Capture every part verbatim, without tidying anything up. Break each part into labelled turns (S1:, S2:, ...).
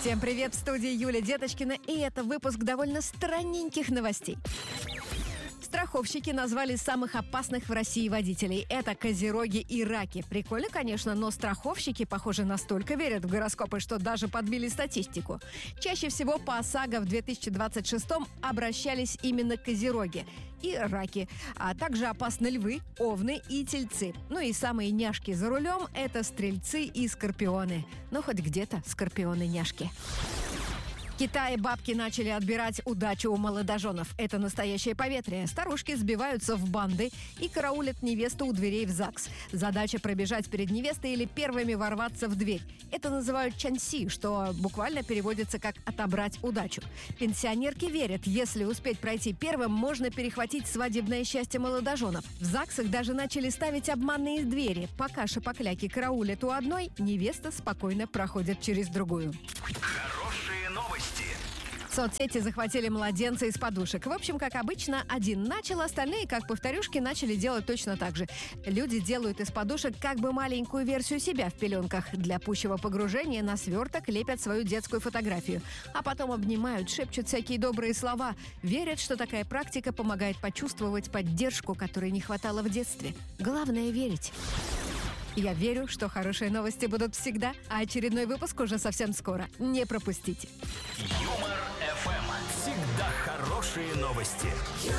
S1: Всем привет, в студии Юлия Деточкина, и это выпуск довольно странненьких новостей. Страховщики назвали самых опасных в России водителей. Это козероги и раки. Прикольно, конечно, но страховщики, похоже, настолько верят в гороскопы, что даже подбили статистику. Чаще всего по ОСАГО в две тысячи двадцать шестом обращались именно козероги и раки, а также опасны львы, овны и тельцы. Ну и самые няшки за рулем – это стрельцы и скорпионы. Ну, хоть где-то скорпионы-няшки. В Китае бабки начали отбирать удачу у молодоженов. Это настоящее поветрие. Старушки сбиваются в банды и караулят невесту у дверей в ЗАГС. Задача пробежать перед невестой или первыми ворваться в дверь. Это называют чанси, что буквально переводится как «отобрать удачу». Пенсионерки верят, если успеть пройти первым, можно перехватить свадебное счастье молодоженов. В ЗАГСах даже начали ставить обманные двери. Пока шапокляки караулят у одной, невеста спокойно проходит через другую.
S2: Хорошие новости.
S1: Соцсети захватили младенца из подушек. В общем, как обычно, один начал, остальные, как повторюшки, начали делать точно так же. Люди делают из подушек как бы маленькую версию себя в пеленках. Для пущего погружения на сверток лепят свою детскую фотографию. А потом обнимают, шепчут всякие добрые слова. Верят, что такая практика помогает почувствовать поддержку, которой не хватало в детстве. Главное — верить. Я верю, что хорошие новости будут всегда, а очередной выпуск уже совсем скоро. Не пропустите.
S2: Юмор эф эм. Всегда хорошие новости.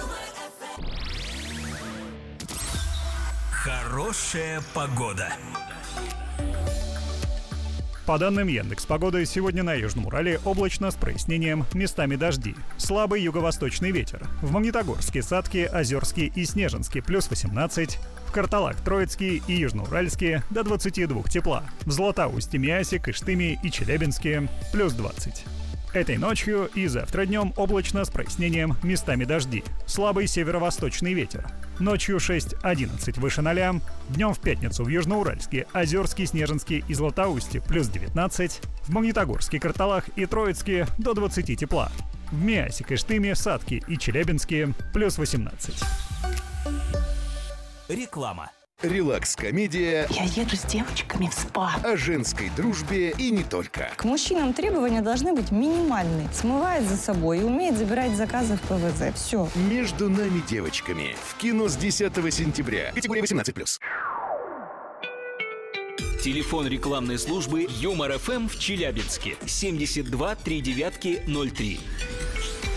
S2: Хорошая погода.
S3: По данным Яндекс.Погоды, сегодня на Южном Урале облачно с прояснением, местами дожди. Слабый юго-восточный ветер. В Магнитогорске, Сатке, Озерске и Снежинске плюс восемнадцать. В Карталах, Троицке и Южноуральске до двадцати двух тепла. В Златоусте, Миасе, Кыштыме и Челябинске плюс двадцать. Этой ночью и завтра днем облачно с прояснением, местами дожди. Слабый северо-восточный ветер. Ночью шесть-одиннадцать выше ноля. Днем в пятницу в Южноуральске, Озерске, Снежинске и Златоусте плюс девятнадцать. В Магнитогорске, Карталах и Троицке до двадцати тепла. В Миасе, Кыштыме, Сатке и Челябинске плюс восемнадцать.
S2: Реклама.
S4: Релакс-комедия
S5: Я еду с девочками в спа.
S4: о женской дружбе и не только.
S6: К мужчинам требования должны быть минимальные. Смывает за собой и умеет забирать заказы в пэ вэ зэ. Все.
S4: «Между нами девочками» в кино с десятого сентября. Категория восемнадцать плюс.
S2: Телефон рекламной службы Юмор эф эм в Челябинске. семьдесят два три девятки ноль три.